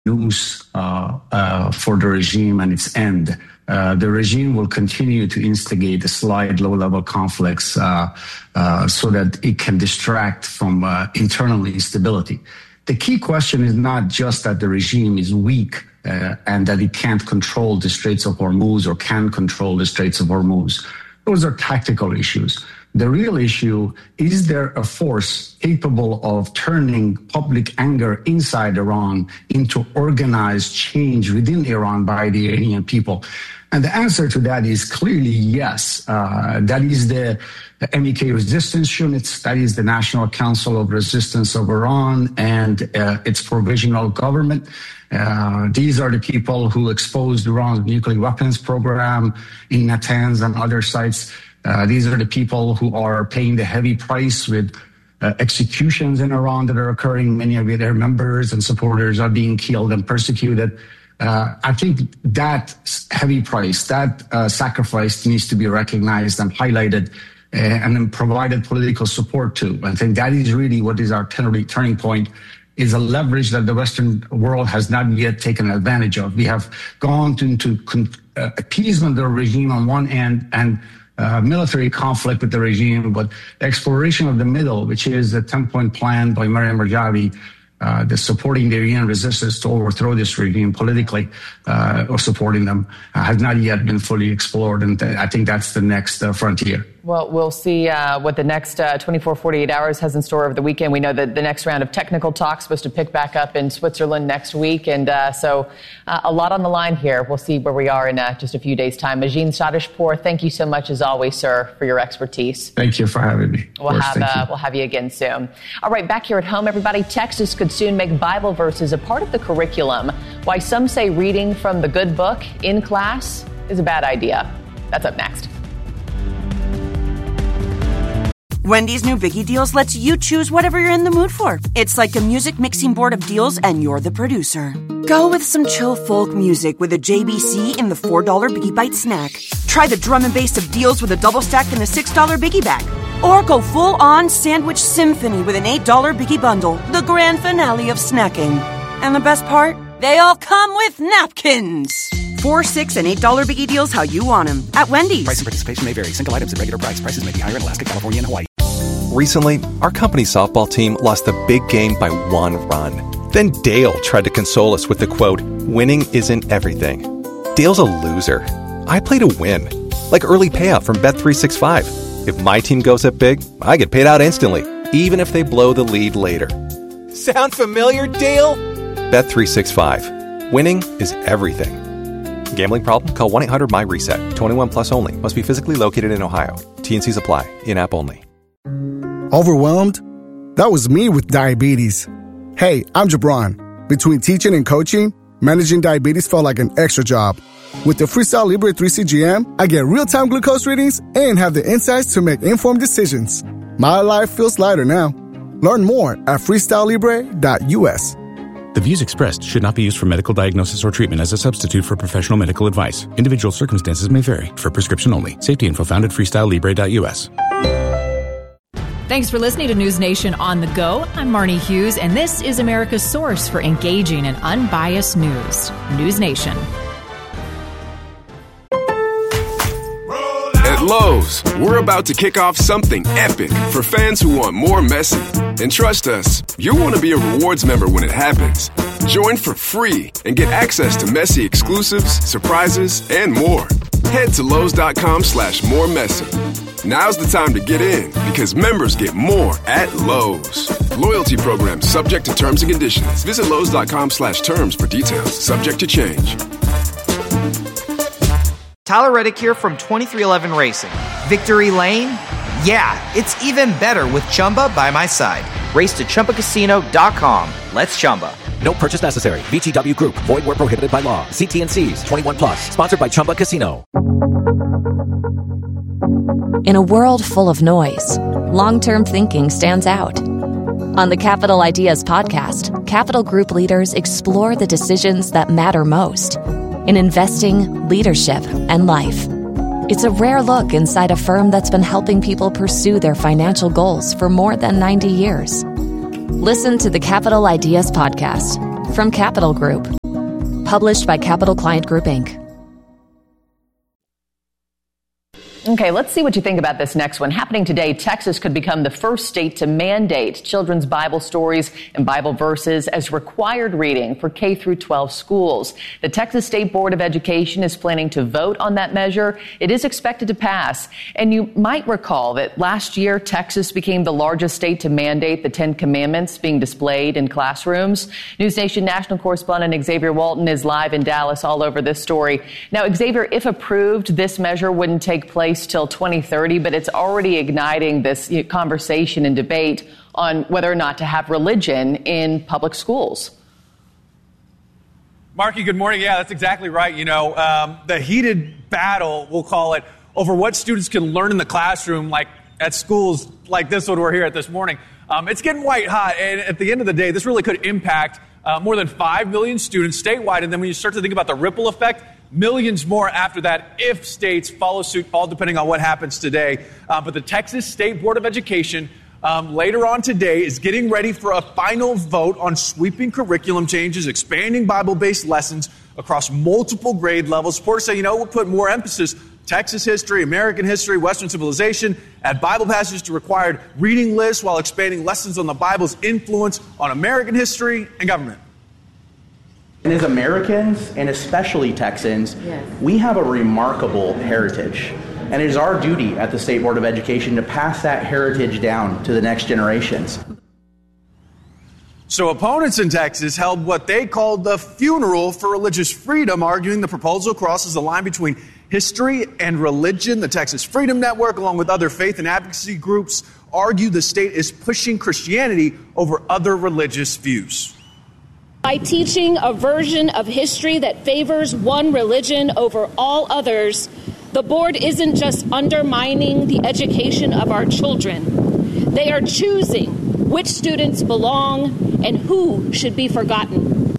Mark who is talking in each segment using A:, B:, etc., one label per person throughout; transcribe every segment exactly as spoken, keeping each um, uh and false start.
A: news uh, uh, for the regime and its end. Uh, the regime will continue to instigate the slight low-level conflicts uh, uh, so that it can distract from uh, internal instability. The key question is not just that the regime is weak uh, and that it can't control the Straits of Hormuz or can control the Straits of Hormuz. Those are tactical issues. The real issue, is there a force capable of turning public anger inside Iran into organized change within Iran by the Iranian people? And the answer to that is clearly yes. Uh, that is the, the M E K resistance units, that is the National Council of Resistance of Iran and uh, its provisional government. Uh, these are the people who exposed Iran's nuclear weapons program in Natanz and other sites. Uh, these are the people who are paying the heavy price with uh, executions in Iran that are occurring. Many of their members and supporters are being killed and persecuted. Uh, I think that heavy price, that uh, sacrifice needs to be recognized and highlighted uh, and then provided political support to. I think that is really what is our turning point, is a leverage that the Western world has not yet taken advantage of. We have gone into uh, appeasement of the regime on one end and Uh, military conflict with the regime, but the exploration of the middle, which is the ten-point plan by Maryam Rajavi, uh, the supporting the Iranian resistance to overthrow this regime politically, uh, or supporting them, uh, has not yet been fully explored. And th- I think that's the next uh, frontier.
B: Well, we'll see uh, what the next uh, twenty-four, forty-eight hours has in store over the weekend. We know that the next round of technical talks is supposed to pick back up in Switzerland next week. And uh, so uh, a lot on the line here. We'll see where we are in uh, just a few days' time. Majin Sadishpour, thank you so much, as always, sir, for your expertise.
A: Thank you for having me.
B: We'll have, uh, we'll have you again soon. All right, back here at home, everybody, Texas could soon make Bible verses a part of the curriculum. Why some say reading from the good book in class is a bad idea. That's up next.
C: Wendy's new Biggie Deals lets you choose whatever you're in the mood for. It's like a music mixing board of deals, and you're the producer. Go with some chill folk music with a J B C in the four dollar Biggie Bite snack. Try the drum and bass of deals with a double stack in the six dollar Biggie Bag. Or go full-on sandwich symphony with an eight dollar Biggie Bundle, the grand finale of snacking. And the best part? They all come with napkins. Four, six, and eight dollar Biggie Deals how you want them at Wendy's.
D: Price and participation may vary. Single items at regular price. Prices may be higher in Alaska, California, and Hawaii.
E: Recently, our company's softball team lost the big game by one run. Then Dale tried to console us with the quote, "Winning isn't everything." Dale's a loser. I play to win. Like early payout from Bet three sixty-five. If my team goes up big, I get paid out instantly, even if they blow the lead later.
F: Sound familiar, Dale?
E: Bet three sixty-five. Winning is everything. Gambling problem? Call one eight hundred M Y reset. twenty-one plus only. Must be physically located in Ohio. T N Cs apply. In-app only.
G: Overwhelmed? That was me with diabetes. Hey, I'm Jabron. Between teaching and coaching, managing diabetes felt like an extra job. With the Freestyle Libre three C G M, I get real-time glucose readings and have the insights to make informed decisions. My life feels lighter now. Learn more at freestyle libre dot U S.
H: The views expressed should not be used for medical diagnosis or treatment as a substitute for professional medical advice. Individual circumstances may vary. For prescription only. Safety info found at freestyle libre dot U S.
I: Thanks for listening to News Nation on the Go. I'm Marnie Hughes, and this is America's source for engaging and unbiased news. News Nation.
J: At Lowe's, we're about to kick off something epic for fans who want more Messi. And trust us, you'll want to be a rewards member when it happens. Join for free and get access to Messi exclusives, surprises, and more. Head to Lowe's.com slash more Messi. Now's the time to get in because members get more at Lowe's. Loyalty program subject to terms and conditions. Visit Lowe's.com slash terms for details. Subject to change.
K: Tyler Reddick here from twenty-three eleven Racing. Victory Lane? Yeah, it's even better with Chumba by my side. Race to Chumba Casino dot com. Let's Chumba.
L: No purchase necessary. V G W Group. Void where prohibited by law. See T N Cs. twenty-one plus. Sponsored by Chumba Casino.
M: In a world full of noise, long-term thinking stands out. On the Capital Ideas podcast, Capital Group leaders explore the decisions that matter most in investing, leadership, and life. It's a rare look inside a firm that's been helping people pursue their financial goals for more than ninety years. Listen to the Capital Ideas podcast, from Capital Group. Published by Capital Client Group, Incorporated.
B: Okay, let's see what you think about this next one. Happening today, Texas could become the first state to mandate children's Bible stories and Bible verses as required reading for K through twelve schools. The Texas State Board of Education is planning to vote on that measure. It is expected to pass. And you might recall that last year, Texas became the largest state to mandate the Ten Commandments being displayed in classrooms. News Nation national correspondent Xavier Walton is live in Dallas all over this story. Now, Xavier, if approved, this measure wouldn't take place till twenty thirty, but it's already igniting this conversation and debate on whether or not to have religion in public schools.
N: Marky, good morning. Yeah, that's exactly right. You know, um, the heated battle, we'll call it, over what students can learn in the classroom, like at schools like this one we're here at this morning, um, it's getting white hot. And at the end of the day, this really could impact uh, more than five million students statewide. And then when you start to think about the ripple effect, millions more after that if states follow suit, all depending on what happens today. Uh, but the Texas State Board of Education um, later on today is getting ready for a final vote on sweeping curriculum changes, expanding Bible-based lessons across multiple grade levels. Supporters say, you know, we'll put more emphasis Texas history, American history, Western civilization, add Bible passages to required reading lists while expanding lessons on the Bible's influence on American history and government.
O: And as Americans, and especially Texans, yes. we have a remarkable heritage. And it is our duty at the State Board of Education to pass that heritage down to the next generations.
N: So opponents in Texas held what they called the funeral for religious freedom, arguing the proposal crosses the line between history and religion. The Texas Freedom Network, along with other faith and advocacy groups, argue the state is pushing Christianity over other religious views.
P: By teaching a version of history that favors one religion over all others, the board isn't just undermining the education of our children. They are choosing which students belong and who should be forgotten.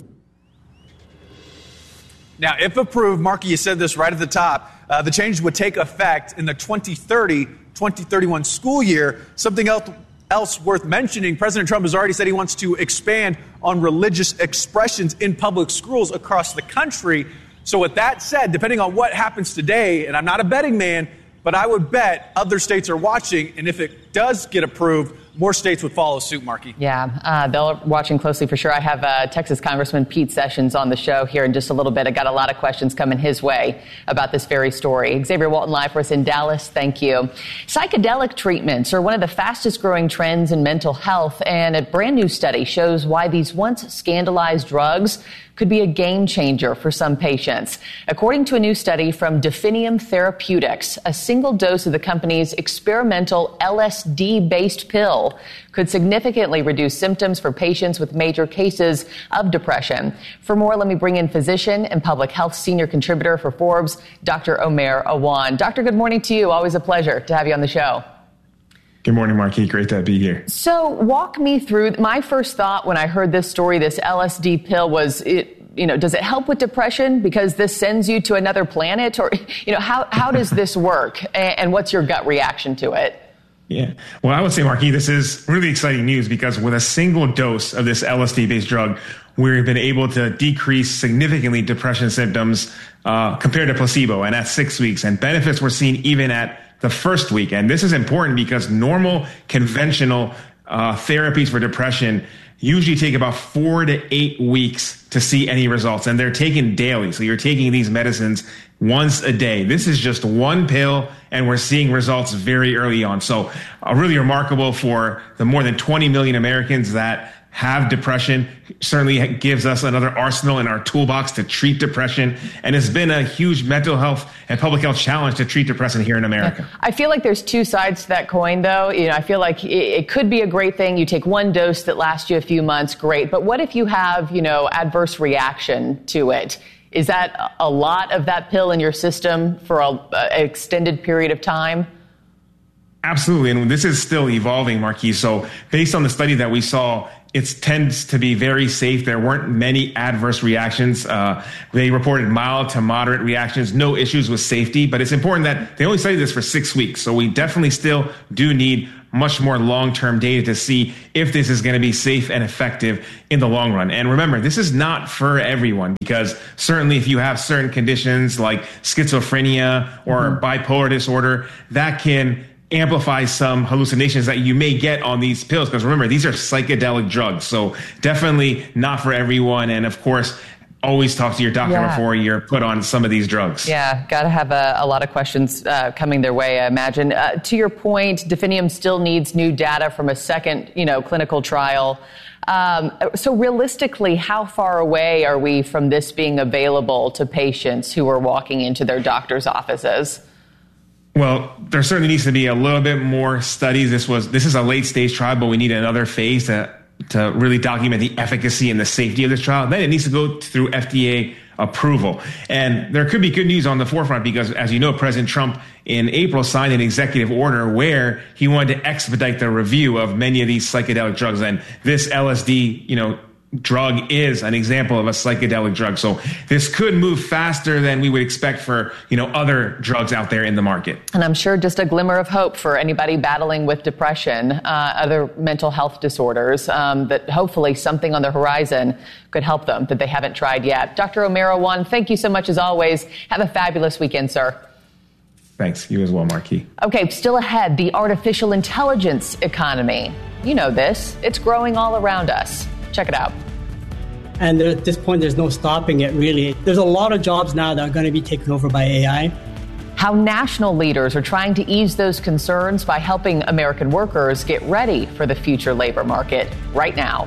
N: Now, if approved, Marky, you said this right at the top, uh, the changes would take effect in the twenty thirty twenty thirty-one school year. Something else Else worth mentioning, President Trump has already said he wants to expand on religious expressions in public schools across the country. So with that said, depending on what happens today, and I'm not a betting man, but I would bet other states are watching, and if it does get approved, more states would follow suit, Marky.
B: Yeah, uh, they're watching closely for sure. I have uh, Texas Congressman Pete Sessions on the show here in just a little bit. I got a lot of questions coming his way about this very story. Xavier Walton live for us in Dallas. Thank you. Psychedelic treatments are one of the fastest growing trends in mental health, and a brand new study shows why these once scandalized drugs could be a game changer for some patients. According to a new study from Definium Therapeutics, a single dose of the company's experimental L S D-based pill could significantly reduce symptoms for patients with major cases of depression. For more, let me bring in physician and public health senior contributor for Forbes, Doctor Omer Awan. Doctor, good morning to you. Always a pleasure to have you on the show.
Q: Good morning, Marky. Great to be here.
B: So walk me through. My first thought when I heard this story, this L S D pill, was it, you know, does it help with depression because this sends you to another planet? Or, you know, how, how does this work? And, and what's your gut reaction to it?
Q: Yeah. Well, I would say, Marky, this is really exciting news because with a single dose of this L S D-based drug, we've been able to decrease significantly depression symptoms uh, compared to placebo, and at six weeks. And benefits were seen even at the first week. And this is important because normal conventional uh, therapies for depression usually take about four to eight weeks to see any results. And they're taken daily. So you're taking these medicines once a day. This is just one pill, and we're seeing results very early on. So uh, really remarkable for the more than twenty million Americans that have depression. Certainly gives us another arsenal in our toolbox to treat depression. And it's been a huge mental health and public health challenge to treat depression here in America.
B: I feel like there's two sides to that coin, though. You know, I feel like it, it could be a great thing. You take one dose that lasts you a few months, great. But what if you have, you know, adverse reaction to it? Is that a lot of that pill in your system for an extended period of time?
Q: Absolutely. And this is still evolving, Marquis. So based on the study that we saw, it tends to be very safe. There weren't many adverse reactions. Uh, they reported mild to moderate reactions, no issues with safety. But it's important that they only studied this for six weeks. So we definitely still do need much more long-term data to see if this is going to be safe and effective in the long run. And remember, this is not for everyone, because certainly if you have certain conditions like schizophrenia or mm-hmm. bipolar disorder, that can amplify some hallucinations that you may get on these pills. Because remember, these are psychedelic drugs. So definitely not for everyone. And of course, always talk to your doctor yeah. before you're put on some of these drugs.
B: Yeah, got to have a, a lot of questions uh, coming their way, I imagine. Uh, to your point, Definium still needs new data from a second, you know, clinical trial. Um, so realistically, how far away are we from this being available to patients who are walking into their doctor's offices?
Q: Well, there certainly needs to be a little bit more studies. This was this is a late stage trial, but we need another phase to to really document the efficacy and the safety of this trial. Then it needs to go through F D A approval. And there could be good news on the forefront because, as you know, President Trump in April signed an executive order where he wanted to expedite the review of many of these psychedelic drugs. And this L S D, you know, drug is an example of a psychedelic drug. So this could move faster than we would expect for, you know, other drugs out there in the market.
B: And I'm sure just a glimmer of hope for anybody battling with depression, uh, other mental health disorders, um, that hopefully something on the horizon could help them that they haven't tried yet. Doctor Omerowan, thank you so much as always. Have a fabulous weekend, sir.
Q: Thanks. You as well, Marquis.
B: Okay, still ahead, the artificial intelligence economy. You know this. It's growing all around us. Check it out.
R: And there, at this point, there's no stopping it, really. There's a lot of jobs now that are going to be taken over by A I.
B: How national leaders are trying to ease those concerns by helping American workers get ready for the future labor market right now.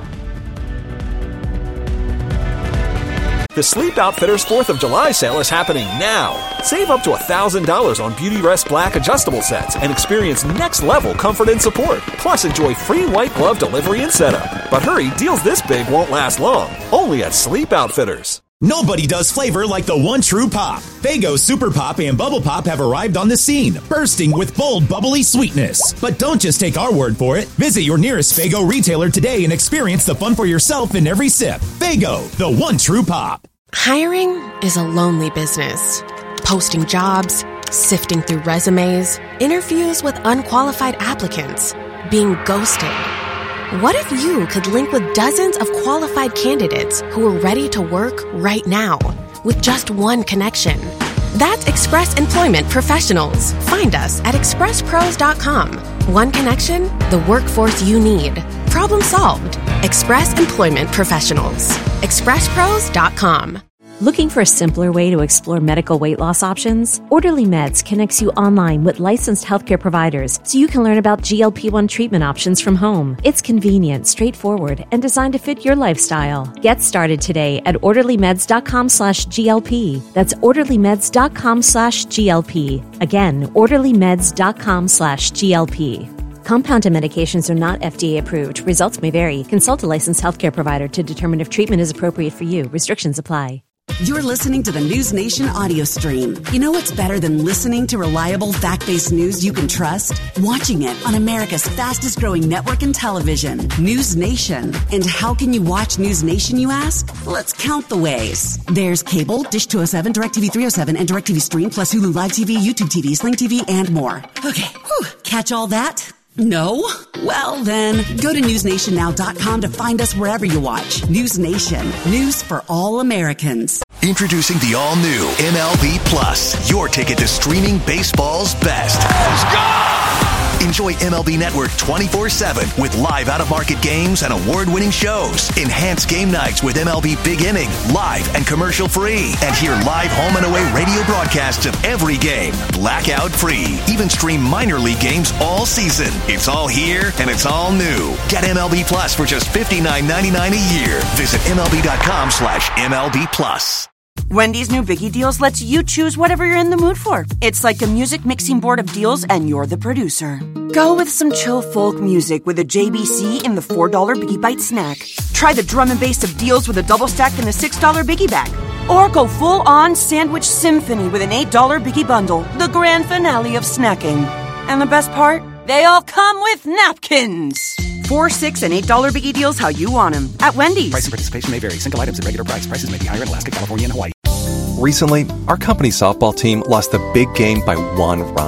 S: The Sleep Outfitters fourth of July sale is happening now. Save up to one thousand dollars on Beautyrest Black adjustable sets and experience next-level comfort and support. Plus, enjoy free white glove delivery and setup. But hurry, deals this big won't last long. Only at Sleep Outfitters.
T: Nobody does flavor like the one true pop. Faygo Super Pop and Bubble Pop have arrived on the scene, bursting with bold, bubbly sweetness. But don't just take our word for it. Visit your nearest Faygo retailer today and experience the fun for yourself in every sip. Faygo, the one true pop.
U: Hiring is a lonely business. Posting jobs, sifting through resumes, interviews with unqualified applicants, being ghosted. What if you could link with dozens of qualified candidates who are ready to work right now with just one connection? That's Express Employment Professionals. Find us at express pros dot com. One connection, the workforce you need. Problem solved. Express Employment Professionals. express pros dot com.
V: Looking for a simpler way to explore medical weight loss options? Orderly Meds connects you online with licensed healthcare providers so you can learn about G L P one treatment options from home. It's convenient, straightforward, and designed to fit your lifestyle. Get started today at orderly meds dot com slash G L P. That's orderly meds dot com slash G L P. Again, orderly meds dot com slash G L P. Compounded medications are not F D A approved. Results may vary. Consult a licensed healthcare provider to determine if treatment is appropriate for you. Restrictions apply.
W: You're listening to the News Nation audio stream. You know what's better than listening to reliable, fact-based news you can trust? Watching it on America's fastest-growing network in television, News Nation. And how can you watch News Nation, you ask? Let's count the ways. There's cable, Dish two oh seven, DirecTV three oh seven, and DirecTV Stream, plus Hulu Live T V, YouTube T V, Sling T V, and more. Okay, whew. Catch all that? No? Well then, go to news nation now dot com to find us wherever you watch. News Nation. News for all Americans.
X: Introducing the all-new M L B Plus, your ticket to streaming baseball's best. Let's go! Enjoy M L B Network twenty-four seven with live out-of-market games and award-winning shows. Enhance game nights with M L B Big Inning, live and commercial-free. And hear live home and away radio broadcasts of every game, blackout-free. Even stream minor league games all season. It's all here, and it's all new. Get M L B Plus for just fifty-nine ninety-nine a year. Visit M L B dot com slash M L B Plus.
C: Wendy's new Biggie Deals lets you choose whatever you're in the mood for. It's like a music mixing board of deals, and you're the producer. Go with some chill folk music with a J B C in the four dollar Biggie Bite snack. Try the drum and bass of deals with a double stack in the six dollar Biggie Bag. Or go full-on sandwich symphony with an eight dollar Biggie Bundle, the grand finale of snacking. And the best part? They all come with napkins. Four, six, and eight dollar Biggie Deals how you want them at Wendy's.
D: Price and participation may vary. Single items at regular price. Prices may be higher in Alaska, California, and Hawaii.
E: Recently, our company softball team lost the big game by one run.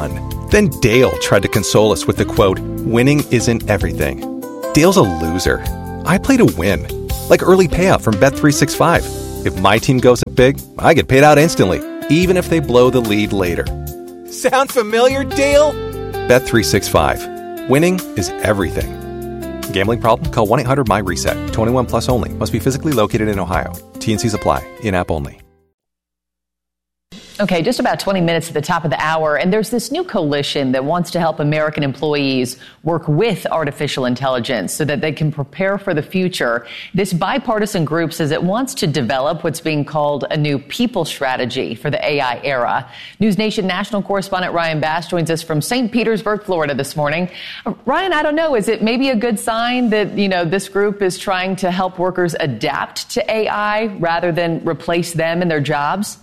E: Then Dale tried to console us with the quote, winning isn't everything. Dale's a loser. I play to win. Like early payout from Bet three sixty-five. If my team goes up big, I get paid out instantly, even if they blow the lead later.
A: Sound familiar, Dale?
E: Bet three sixty-five. Winning is everything. Gambling problem? Call one eight hundred M Y reset. twenty-one plus only. Must be physically located in Ohio. T N Cs apply. In-app only.
B: Okay, just about twenty minutes at the top of the hour, and there's this new coalition that wants to help American employees work with artificial intelligence so that they can prepare for the future. This bipartisan group says it wants to develop what's being called a new people strategy for the A I era. News Nation national correspondent Ryan Bass joins us from Saint Petersburg, Florida this morning. Uh, Ryan, I don't know, is it maybe a good sign that, you know, this group is trying to help workers adapt to A I rather than replace them in their jobs?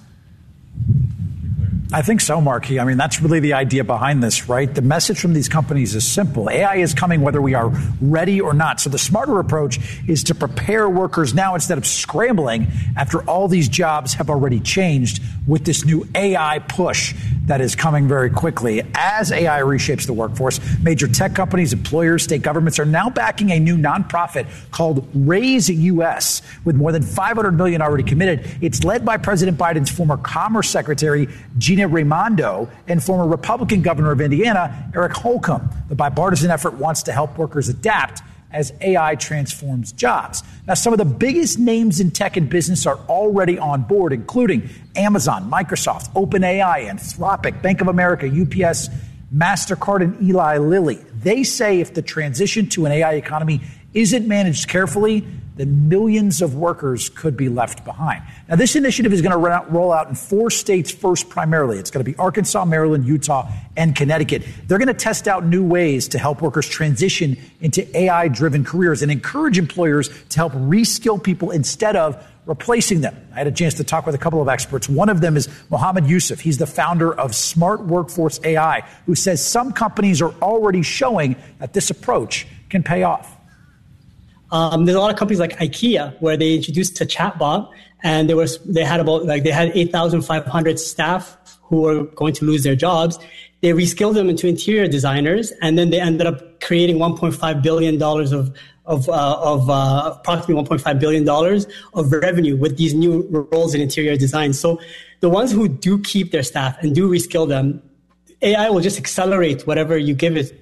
F: I think so, Marky. I mean, that's really the idea behind this, right? The message from these companies is simple. A I is coming whether we are ready or not. So the smarter approach is to prepare workers now instead of scrambling after all these jobs have already changed with this new A I push that is coming very quickly. As A I reshapes the workforce, major tech companies, employers, state governments are now backing a new nonprofit called Raise U S with more than five hundred million dollars already committed. It's led by President Biden's former Commerce Secretary, Gina Raimondo, and former Republican governor of Indiana, Eric Holcomb. The bipartisan effort wants to help workers adapt as A I transforms jobs. Now, some of the biggest names in tech and business are already on board, including Amazon, Microsoft, OpenAI, Anthropic, Bank of America, U P S, MasterCard, and Eli Lilly. They say if the transition to an A I economy isn't managed carefully, then millions of workers could be left behind. Now, this initiative is going to roll out in four states first primarily. It's going to be Arkansas, Maryland, Utah, and Connecticut. They're going to test out new ways to help workers transition into A I-driven careers and encourage employers to help reskill people instead of replacing them. I had a chance to talk with a couple of experts. One of them is Mohammed Yusuf. He's the founder of Smart Workforce A I, who says some companies are already showing that this approach can pay off.
R: Um, there's a lot of companies like IKEA where they introduced a chatbot, and there was they had about like they had eight thousand five hundred staff who were going to lose their jobs. They reskilled them into interior designers, and then they ended up creating one point five billion dollars of of uh, of uh, approximately one point five billion dollars of revenue with these new roles in interior design. So the ones who do keep their staff and do reskill them, A I will just accelerate whatever you give it.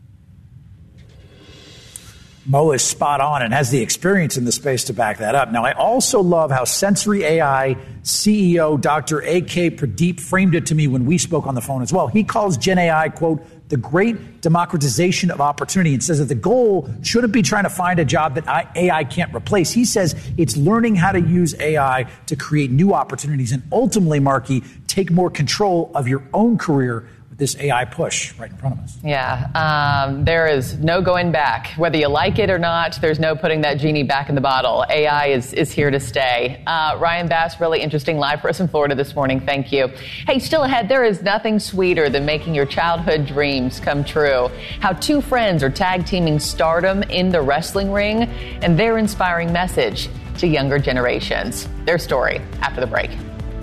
F: Mo is spot on and has the experience in the space to back that up. Now, I also love how Sensory A I C E O Doctor A K Pradeep framed it to me when we spoke on the phone as well. He calls Gen A I, quote, the great democratization of opportunity, and says that the goal shouldn't be trying to find a job that A I can't replace. He says it's learning how to use A I to create new opportunities and ultimately, Marky, take more control of your own career. This A I push right in front of us.
B: Yeah, um, there is no going back. Whether you like it or not, there's no putting that genie back in the bottle. A I is, is here to stay. Uh, Ryan Bass, really interesting live for us in Florida this morning. Thank you. Hey, still ahead, there is nothing sweeter than making your childhood dreams come true. How two friends are tag teaming stardom in the wrestling ring and their inspiring message to younger generations. Their story after the break.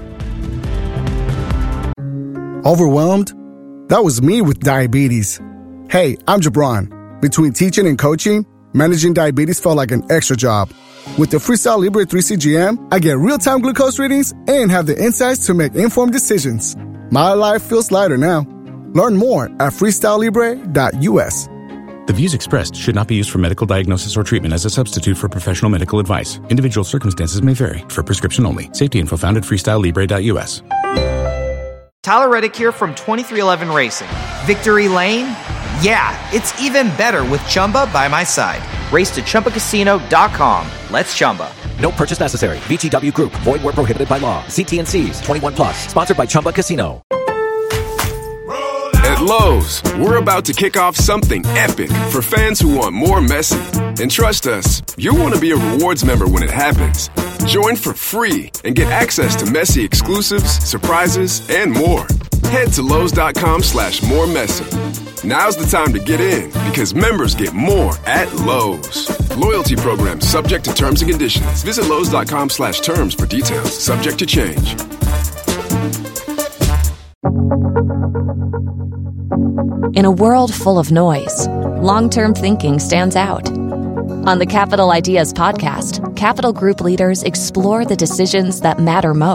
G: Overwhelmed? That was me with diabetes. Hey, I'm Jabron. Between teaching and coaching, managing diabetes felt like an extra job. With the Freestyle Libre three C G M, I get real-time glucose readings and have the insights to make informed decisions. My life feels lighter now. Learn more at freestyle libre dot u s.
H: The views expressed should not be used for medical diagnosis or treatment as a substitute for professional medical advice. Individual circumstances may vary. For prescription only. Safety info found at freestyle libre dot u s.
K: Tyler Reddick here from twenty-three eleven Racing. Victory Lane? Yeah, it's even better with Chumba by my side. Race to Chumba Casino dot com. Let's Chumba.
L: No purchase necessary. V G W Group. Void where prohibited by law. See T N Cs. twenty-one plus. Sponsored by Chumba Casino.
J: At Lowe's, we're about to kick off something epic for fans who want more Messi. And trust us, you'll want to be a rewards member when it happens. Join for free and get access to Messi exclusives, surprises, and more. Head to Lowe's.com slash more Messi. Now's the time to get in because members get more at Lowe's. Loyalty program subject to terms and conditions. Visit Lowe's.com slash terms for details. Subject to change.
V: In a world full of noise, long-term thinking stands out. On the Capital Ideas podcast, Capital Group leaders explore the decisions that matter most